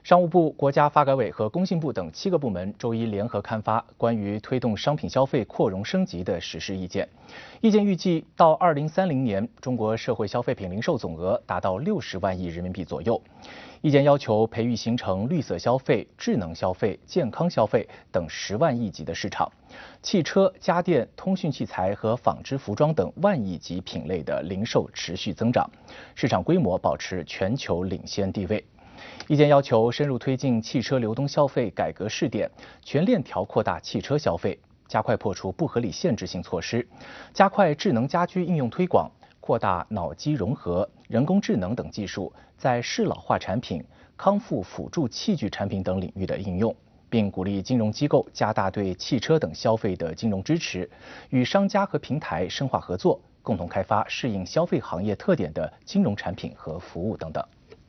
商务部、国家发改委和工信部等7个部门周一联合刊发关于推动商品消费扩容升级的实施意见。意见预计，到2030年，中国社会消费品零售总额达到60万亿人民币左右。意见要求培育形成绿色消费、智能消费、健康消费等10万亿级的市场，汽车、家电、通讯器材和纺织服装等万亿级品类的零售持续增长，市场规模保持全球领先地位。意见要求深入推进汽车流动消费改革试点，全链条扩大汽车消费，加快破除不合理限制性措施，加快智能家居应用推广，扩大脑机融合、人工智能等技术在适老化产品、康复辅助器具产品等领域的应用，并鼓励金融机构加大对汽车等消费的金融支持，与商家和平台深化合作，共同开发适应消费行业特点的金融产品和服务等等。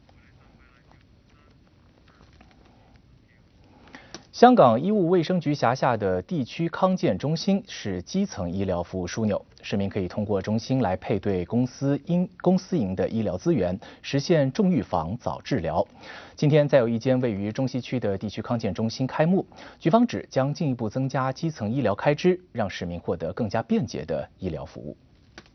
香港医务卫生局辖下的地区康健中心是基层医疗服务枢纽，市民可以通过中心来配对公私营的医疗资源，实现重预防、早治疗。今天再有一间位于中西区的地区康健中心开幕，局方指将进一步增加基层医疗开支，让市民获得更加便捷的医療服務。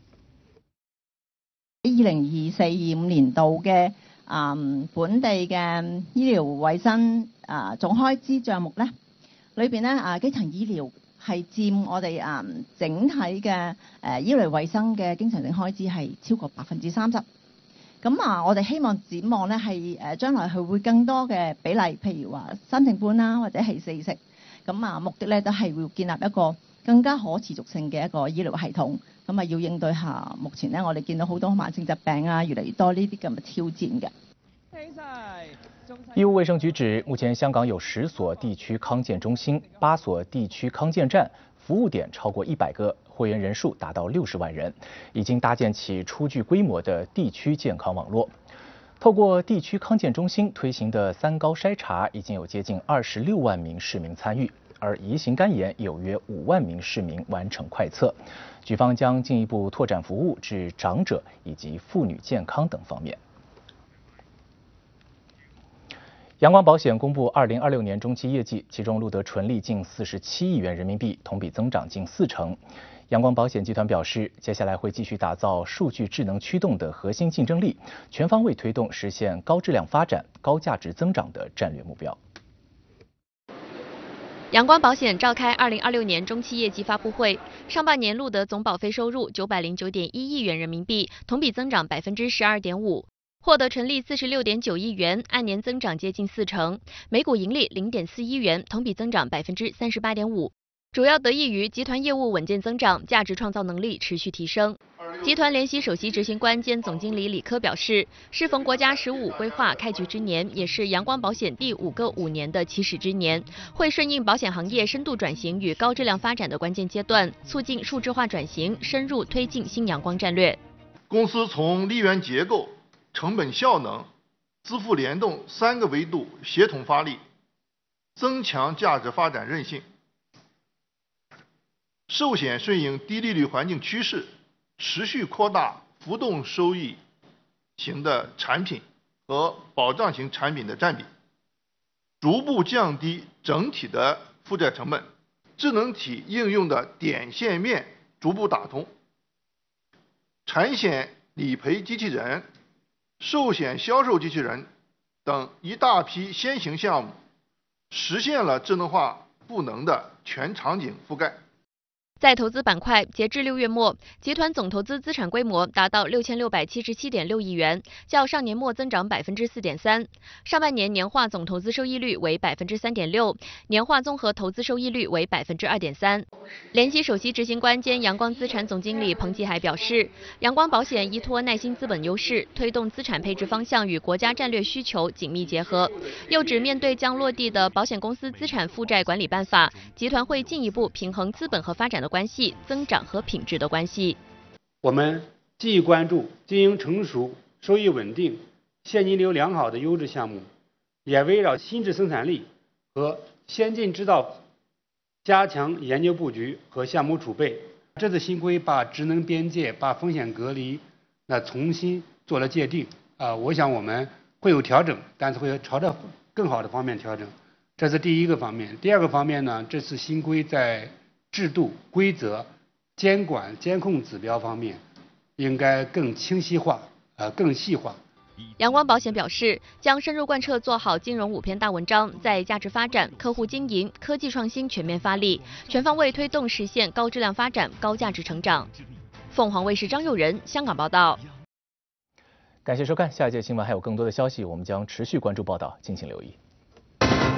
2024-25年度嘅本地嘅醫療衛生總開支帳目咧，裏邊咧基層醫療係佔我哋整體嘅醫療衛生嘅經常性開支係超過30%。咁我哋希望展望咧係將來佢會更多嘅比例，譬如話3:半啦，或者係4:4。咁目的咧都係會建立一個更加可持續性嘅一個醫療系統。咁要應對下目前咧，我哋見到好多慢性疾病越嚟越多呢啲咁嘅挑戰嘅。 醫務衛生局指，目前香港有10所地區康健中心、8所地區康健站，服務點超過100個，會員人數達到60萬人，已經搭建起初具規模的地區健康網絡。透過地區康健中心推行的3高篩查，已經有接近26萬名市民參與。而乙型肝炎有約5萬名市民完成快測，局方將進一步拓展服務至長者以及婦女健康等方面。陽光保險公布2026年中期業績，其中錄得純利近47億元人民幣，同比增長近40%。陽光保險集團表示，接下來會繼續打造數據智能驅動的核心競爭力，全方位推動實現高質量發展、高價值增長的戰略目標。 陽光保險召開2026年中期業績發布會，上半年錄得總保費收入909.1億元人民幣，同比增長12.5%，獲得純利46.9億元，按年增長接近40%，每股盈利0.4億元，同比增長38.5%，主要得益於集團業務穩健增長，價值創造能力持續提升。集團聯席首席執行官兼總經理李科表示，適逢國家15規劃開局之年，也是陽光保險第5個5年的起始之年，會順應保險行業深度轉型與高質量發展的關鍵階段，促進數字化轉型，深入推進新陽光戰略。 公司從利源結構、成本效能、資付聯動3個維度協同發力，增強價值發展韌性。壽險順應低利率環境趨勢，持續擴大浮動收益型的產品和保障型產品的佔比，逐步降低整體的負債成本，智能體應用的點線面逐步打通，產險理賠機器人、壽險銷售機器人等一大批先行項目，實現了智能化賦能的全場景覆蓋。 在投資板塊，截至6月末，集團總投資資產規模達到6677.6億元，較上年末增長4.3%。上半年年化總投資收益率為3.6%，年化綜合投資收益率為2.3%。聯席首席執行官兼陽光資產總經理彭繼海表示，陽光保險依託耐心資本優勢，推動資產配置方向與國家戰略需求緊密結合。又指面對將落地的保險公司資產負債管理辦法，集團會進一步平衡資本和發展的關係，增長和品質的關係。 我們既關注經營成熟、收益穩定、現金流良好的優質項目，也圍繞新質生產力和先進製造加強研究佈局和項目儲備。這次新規把職能邊界、把風險隔離重新做了界定。我想我們會有調整，但是會朝着更好的方面调整。这是第一个方面。第二个方面呢，这次新规在制度、规则、监管、监控指标方面应该更清晰化，更细化。 阳光保险表示，将深入贯彻做好金融5篇大文章，在价值发展、客户经营、科技创新全面发力，全方位推动实现高质量发展、高价值成长。凤凰卫视张佑仁香港报道。 感谢收看，下一节新闻还有更多的消息，我们将持续关注报道，敬请留意。